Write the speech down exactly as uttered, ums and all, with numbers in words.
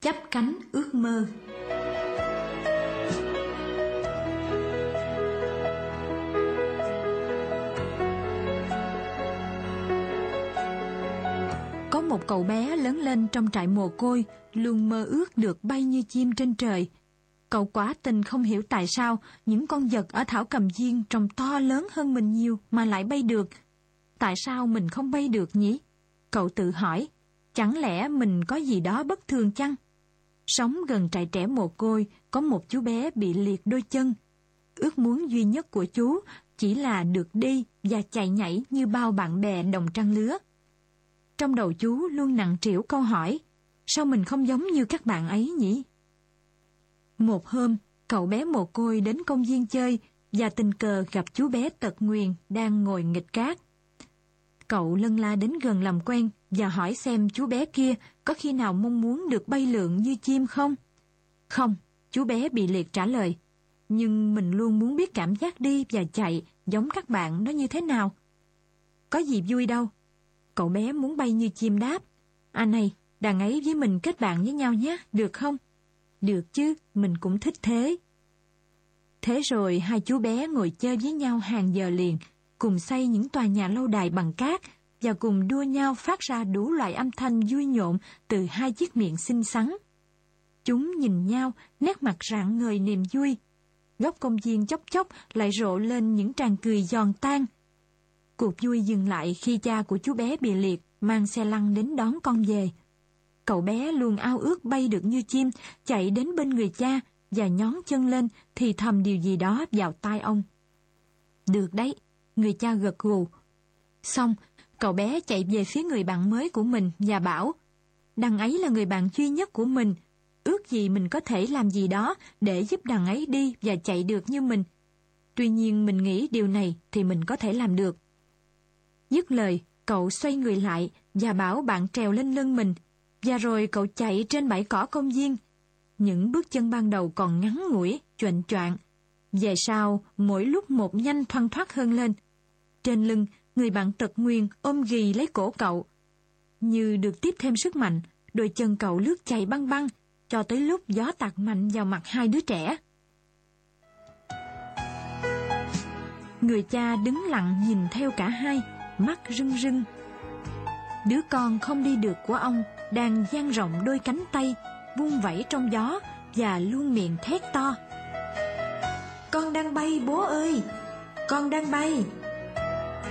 Chắp cánh ước mơ. Có một cậu bé lớn lên trong trại mồ côi, luôn mơ ước được bay như chim trên trời. Cậu quả tình không hiểu tại sao những con vật ở thảo cầm viên trông to lớn hơn mình nhiều mà lại bay được. Tại sao mình không bay được nhỉ? Cậu tự hỏi, chẳng lẽ mình có gì đó bất thường chăng? Sống gần trại trẻ mồ côi, có một chú bé bị liệt đôi chân. Ước muốn duy nhất của chú chỉ là được đi và chạy nhảy như bao bạn bè đồng trang lứa. Trong đầu chú luôn nặng trĩu câu hỏi, sao mình không giống như các bạn ấy nhỉ? Một hôm, cậu bé mồ côi đến công viên chơi và tình cờ gặp chú bé tật nguyền đang ngồi nghịch cát. Cậu lân la đến gần làm quen và hỏi xem chú bé kia có khi nào mong muốn được bay lượn như chim không? Không, chú bé bị liệt trả lời. Nhưng mình luôn muốn biết cảm giác đi và chạy giống các bạn nó như thế nào. Có gì vui đâu. Cậu bé muốn bay như chim đáp. À này, đàn ấy với mình kết bạn với nhau nhé, được không? Được chứ, mình cũng thích thế. Thế rồi hai chú bé ngồi chơi với nhau hàng giờ liền, cùng xây những tòa nhà lâu đài bằng cát và cùng đua nhau phát ra đủ loại âm thanh vui nhộn từ hai chiếc miệng xinh xắn. Chúng nhìn nhau, nét mặt rạng ngời niềm vui. Góc công viên chốc chốc lại rộ lên những tràng cười giòn tan. Cuộc vui dừng lại khi cha của chú bé bị liệt mang xe lăn đến đón con về. Cậu bé luôn ao ước bay được như chim, chạy đến bên người cha và nhón chân lên thì thầm điều gì đó vào tai ông. Được đấy, người cha gật gù. Xong, cậu bé chạy về phía người bạn mới của mình và bảo, đằng ấy là người bạn duy nhất của mình, ước gì mình có thể làm gì đó để giúp đằng ấy đi và chạy được như mình. Tuy nhiên mình nghĩ điều này thì mình có thể làm được. Dứt lời, cậu xoay người lại và bảo bạn trèo lên lưng mình, và rồi cậu chạy trên bãi cỏ công viên. Những bước chân ban đầu còn ngắn ngủi, choạng choạng. Về sau, mỗi lúc một nhanh thoăn thoắt hơn lên. Trên lưng, người bạn tật nguyền ôm ghì lấy cổ cậu. Như được tiếp thêm sức mạnh, đôi chân cậu lướt chạy băng băng, cho tới lúc gió tạt mạnh vào mặt hai đứa trẻ. Người cha đứng lặng nhìn theo cả hai, mắt rưng rưng. Đứa con không đi được của ông đang dang rộng đôi cánh tay, vung vẩy trong gió và luôn miệng thét to. Con đang bay bố ơi! Con đang bay!